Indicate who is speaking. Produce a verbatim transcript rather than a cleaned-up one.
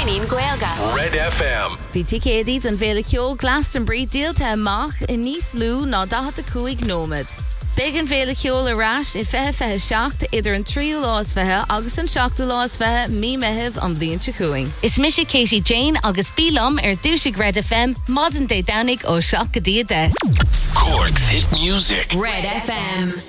Speaker 1: Fíon Gaelga.
Speaker 2: Red F M.
Speaker 3: Bhí ticéadaí don bhéle ceol Glastonbury díalta amach in níos lú ná daichead cuaig nómad. Big an bhéle ceol arás i feithe feithe seacht idir an tríú lás feithe agus an seachtú lás feithe mí meitheamh an bblion se cuaing. Is mise Katie Jane agus bílam ar dúsig Red F M modern day danig ó seach go díade.
Speaker 2: Cork's hit music.
Speaker 1: Red F M.